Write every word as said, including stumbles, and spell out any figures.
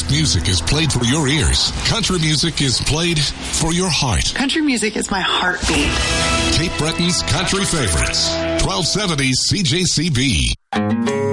music is played for your ears. Country music is played for your heart. Country music is my heartbeat. Cape Breton's Country Favorites. twelve seventy C J C B.